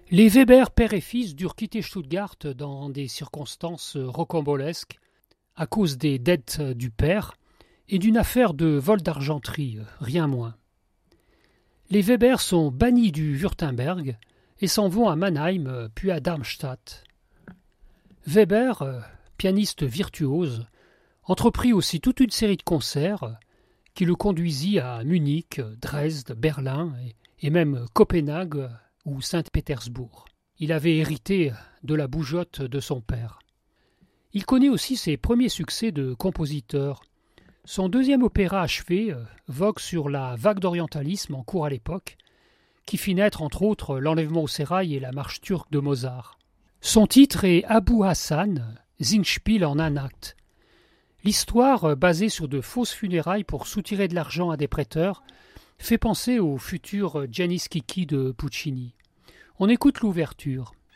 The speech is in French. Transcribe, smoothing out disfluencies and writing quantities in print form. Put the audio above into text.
Les Weber, père et fils, durent quitter Stuttgart dans des circonstances rocambolesques à cause des dettes du père et d'une affaire de vol d'argenterie, rien moins. Les Weber sont bannis du Württemberg et s'en vont à Mannheim puis à Darmstadt. Weber, pianiste virtuose, entreprit aussi toute une série de concerts qui le conduisit à Munich, Dresde, Berlin et même Copenhague ou Saint-Pétersbourg. Il avait hérité de la bougeotte de son père. Il connaît aussi ses premiers succès de compositeur. Son deuxième opéra achevé vogue sur la vague d'orientalisme en cours à l'époque, qui fit naître entre autres l'Enlèvement au sérail et la marche turque de Mozart. Son titre est Abu Hassan, Singspiel en un acte. L'histoire, basée sur de fausses funérailles pour soutirer de l'argent à des prêteurs, fait penser au futur Janis Kiki de Puccini. On écoute l'ouverture.